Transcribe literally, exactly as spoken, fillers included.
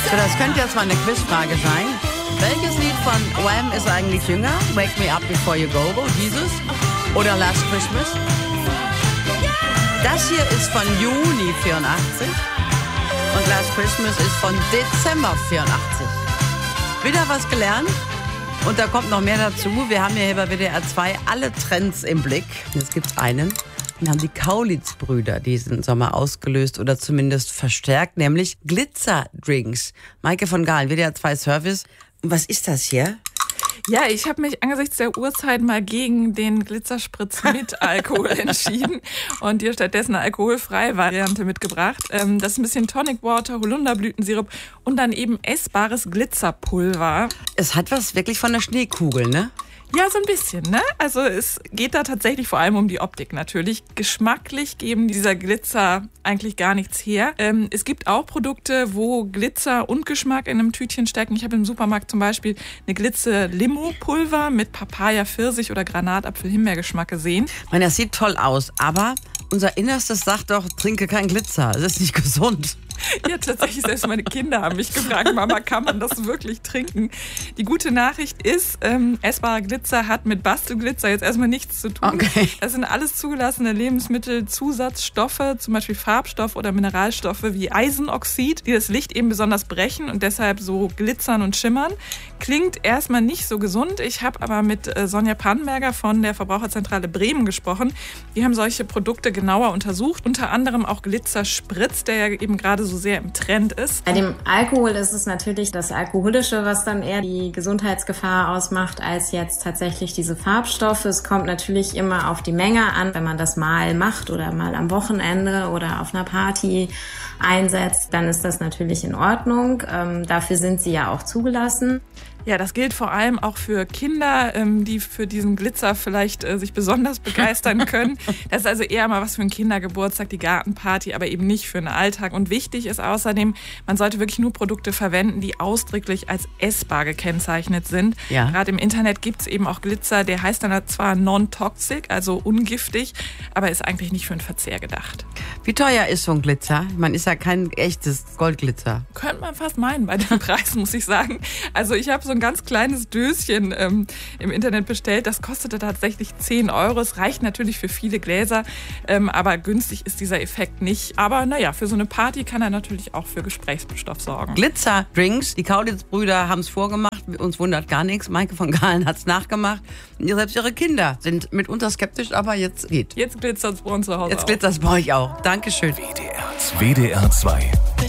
So, das könnte jetzt mal eine Quizfrage sein. Welches Lied von Wham ist eigentlich jünger? Wake Me Up Before You Go Go, dieses? Oder Last Christmas? Das hier ist von Juni vierundachtzig und Last Christmas ist von Dezember vierundachtzig. Wieder was gelernt und da kommt noch mehr dazu. Wir haben ja hier bei W D R zwei alle Trends im Blick. Jetzt gibt es einen. Den haben die Kaulitz-Brüder diesen Sommer ausgelöst oder zumindest verstärkt, nämlich Glitzerdrinks. Maike von Gaal, W D R zwei Service. Und was ist das hier? Ja, ich habe mich angesichts der Uhrzeit mal gegen den Glitzerspritz mit Alkohol entschieden und dir stattdessen eine alkoholfreie Variante mitgebracht. Ähm, das ist ein bisschen Tonic Water, Holunderblütensirup und dann eben essbares Glitzerpulver. Es hat was wirklich von der Schneekugel, ne? Ja, so ein bisschen, ne? Also es geht da tatsächlich vor allem um die Optik natürlich. Geschmacklich geben dieser Glitzer eigentlich gar nichts her. Ähm, es gibt auch Produkte, wo Glitzer und Geschmack in einem Tütchen stecken. Ich habe im Supermarkt zum Beispiel eine Glitzer-Limo-Pulver mit Papaya, Pfirsich oder Granatapfel-Himbeergeschmack gesehen. Ich meine, das sieht toll aus, aber unser Innerstes sagt doch, trinke kein Glitzer. Das ist nicht gesund. Ja, tatsächlich, selbst meine Kinder haben mich gefragt, Mama, kann man das wirklich trinken? Die gute Nachricht ist, ähm, essbarer Glitzer hat mit Bastelglitzer jetzt erstmal nichts zu tun. Okay. Das sind alles zugelassene Lebensmittelzusatzstoffe, zum Beispiel Farbstoffe oder Mineralstoffe wie Eisenoxid, die das Licht eben besonders brechen und deshalb so glitzern und schimmern. Klingt erstmal nicht so gesund. Ich habe aber mit äh, Sonja Pannenberger von der Verbraucherzentrale Bremen gesprochen. Die haben solche Produkte genauer untersucht, unter anderem auch Glitzerspritz, der ja eben gerade so sehr im Trend ist. Bei dem Alkohol ist es natürlich das Alkoholische, was dann eher die Gesundheitsgefahr ausmacht, als jetzt tatsächlich diese Farbstoffe. Es kommt natürlich immer auf die Menge an, wenn man das mal macht oder mal am Wochenende oder auf einer Party einsetzt, dann ist das natürlich in Ordnung. Ähm, dafür sind sie ja auch zugelassen. Ja, das gilt vor allem auch für Kinder, ähm, die für diesen Glitzer vielleicht äh, sich besonders begeistern können. Das ist also eher mal was für einen Kindergeburtstag, die Gartenparty, aber eben nicht für den Alltag. Und wichtig ist außerdem, man sollte wirklich nur Produkte verwenden, die ausdrücklich als essbar gekennzeichnet sind. Ja. Gerade im Internet gibt es eben auch Glitzer, der heißt dann zwar non-toxic, also ungiftig, aber ist eigentlich nicht für den Verzehr gedacht. Wie teuer ist so ein Glitzer? Ich meine, ist ja kein echtes Goldglitzer. Könnte man fast meinen bei dem Preis, muss ich sagen. Also ich habe so ein ganz kleines Döschen ähm, im Internet bestellt. Das kostete tatsächlich zehn Euro. Es reicht natürlich für viele Gläser, ähm, aber günstig ist dieser Effekt nicht. Aber naja, für so eine Party kann er natürlich auch für Gesprächsstoff sorgen. Glitzerdrinks, die Kaulitz-Brüder haben es vorgemacht. Uns wundert gar nichts. Maike von Gaal hat es nachgemacht. Und selbst ihre Kinder sind mitunter skeptisch, aber jetzt geht. Jetzt glitzert es bei uns zu Hause Jetzt glitzert es bei euch auch. Dankeschön. W D R zwei